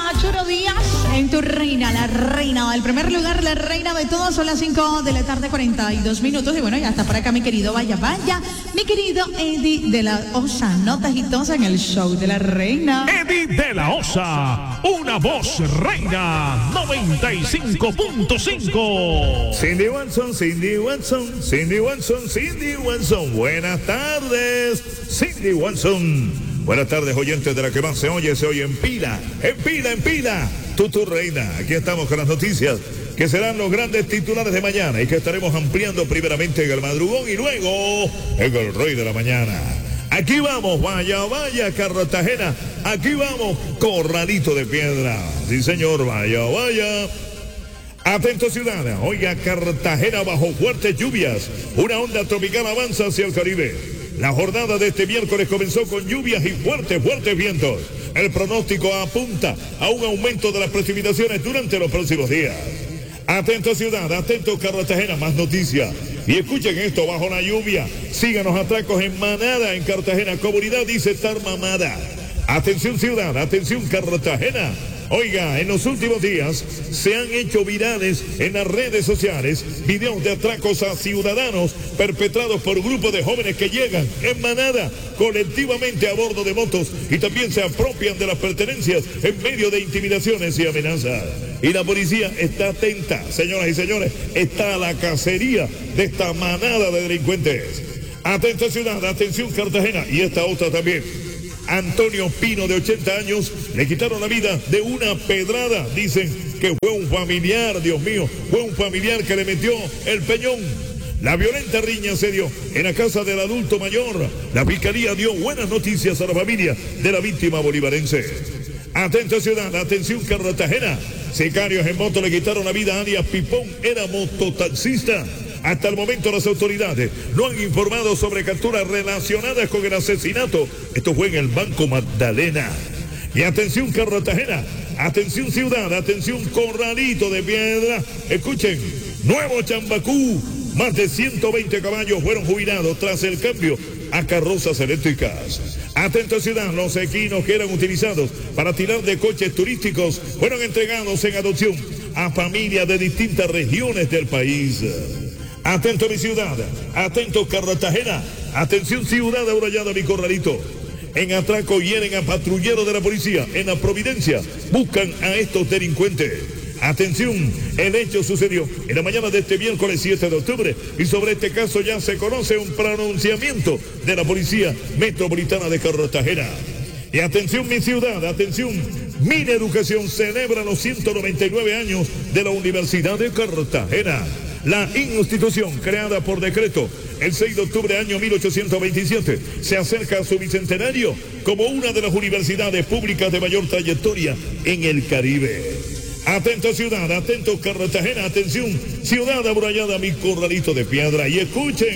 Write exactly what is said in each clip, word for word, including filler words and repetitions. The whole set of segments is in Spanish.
Choro Díaz en tu reina, la reina, el primer lugar, la reina de todos. Son las cinco de la tarde, cuarenta y dos minutos. Y bueno, ya está por acá mi querido, vaya, vaya, mi querido Eddie de la Osa, nota hitosa en el show de la reina. Eddie de la Osa, una voz reina, noventa y cinco punto cinco. Cindy Watson, Cindy Watson, Cindy Watson, Cindy Watson. Buenas tardes, Cindy Watson. Buenas tardes, oyentes de la que más se oye, se oye en pila, en pila, en pila. Tú, tu reina. Aquí estamos con las noticias que serán los grandes titulares de mañana y que estaremos ampliando primeramente en el madrugón y luego en el rey de la mañana. Aquí vamos, vaya, vaya, Cartagena. Aquí vamos, Corralito de Piedra. Sí, señor, vaya, vaya. Atento, ciudadana. Oiga, Cartagena bajo fuertes lluvias. Una onda tropical avanza hacia el Caribe. La jornada de este miércoles comenzó con lluvias y fuertes, fuertes vientos. El pronóstico apunta a un aumento de las precipitaciones durante los próximos días. Atento, ciudad, atento, Cartagena, más noticias. Y escuchen esto, bajo la lluvia, sigan los atracos en manada en Cartagena. Comunidad dice estar mamada. Atención, ciudad, atención, Cartagena. Oiga, en los últimos días se han hecho virales en las redes sociales videos de atracos a ciudadanos perpetrados por grupos de jóvenes que llegan en manada colectivamente a bordo de motos y también se apropian de las pertenencias en medio de intimidaciones y amenazas. Y la policía está atenta, señoras y señores, está a la cacería de esta manada de delincuentes. Atenta, ciudad, atención, Cartagena, y esta otra también. Antonio Pino, de ochenta años, le quitaron la vida de una pedrada. Dicen que fue un familiar, Dios mío, fue un familiar que le metió el peñón. La violenta riña se dio en la casa del adulto mayor. La fiscalía dio buenas noticias a la familia de la víctima bolivarense. Atenta, ciudad, atención, Cartagena. Sicarios en moto le quitaron la vida a alias Pipón, era mototaxista. Hasta el momento las autoridades no han informado sobre capturas relacionadas con el asesinato. Esto fue en el Banco Magdalena. Y atención, Cartagena, atención, ciudad, atención, Corralito de Piedra. Escuchen, nuevo Chambacú, más de ciento veinte caballos fueron jubilados tras el cambio a carrozas eléctricas. Atento, ciudad, los equinos que eran utilizados para tirar de coches turísticos fueron entregados en adopción a familias de distintas regiones del país. Atento, mi ciudad, atento, Cartagena, atención, ciudad amurallada, mi Corralito. En atraco hieren a patrulleros de la policía, en la Providencia buscan a estos delincuentes. Atención, el hecho sucedió en la mañana de este miércoles siete de octubre y sobre este caso ya se conoce un pronunciamiento de la Policía Metropolitana de Cartagena. Y atención, mi ciudad, atención, Mina Educación celebra los ciento noventa y nueve años de la Universidad de Cartagena. La institución, creada por decreto el seis de octubre del año mil ochocientos veintisiete, se acerca a su bicentenario como una de las universidades públicas de mayor trayectoria en el Caribe. Atento, ciudad, atento, Cartagena, atención, ciudad amurallada, mi Corralito de Piedra. Y escuchen,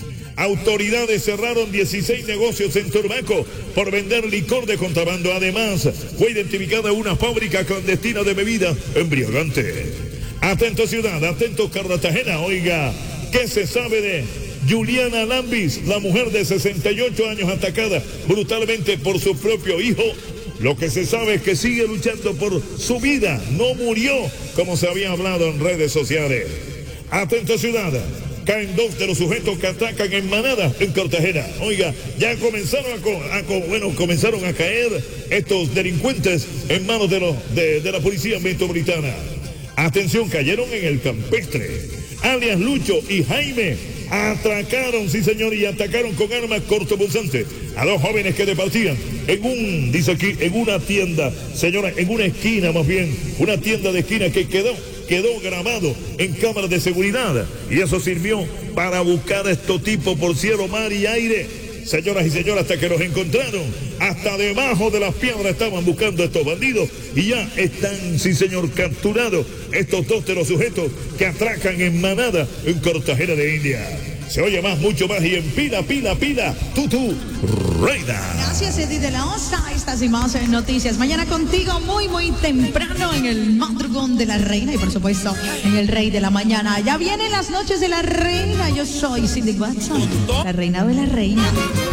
autoridades cerraron dieciséis negocios en Turbaco por vender licor de contrabando. Además, fue identificada una fábrica clandestina de bebidas embriagantes. Atento, ciudad, atento, Cartagena. Oiga, ¿qué se sabe de Juliana Lambis, la mujer de sesenta y ocho años atacada brutalmente por su propio hijo? Lo que se sabe es que sigue luchando por su vida, no murió, como se había hablado en redes sociales. Atento, ciudad, caen dos de los sujetos que atacan en manada en Cartagena. Oiga, ya comenzaron a, a bueno, comenzaron a caer estos delincuentes en manos de, los, de, de la policía metropolitana. Atención, cayeron en el Campestre. Alias Lucho y Jaime atracaron, sí señor, y atacaron con armas cortopunzantes a dos jóvenes que departían en un, dice aquí, en una tienda, señora, en una esquina más bien, una tienda de esquina que quedó, quedó grabado en cámaras de seguridad. Y eso sirvió para buscar a estos tipos por cielo, mar y aire. Señoras y señores, hasta que los encontraron, hasta debajo de las piedras estaban buscando a estos bandidos y ya están, sí señor, capturados estos dos de los sujetos que atracan en manada en Cartagena de India. Se oye más, mucho más y en pila, pila, pila, Tutu Reina. Gracias, Eddie de la Osa. Estas y más noticias. Mañana contigo muy, muy temprano en el madrugón de la reina y por supuesto en el rey de la mañana. Ya vienen las noches de la reina. Yo soy Cindy Watson, la reina de la reina.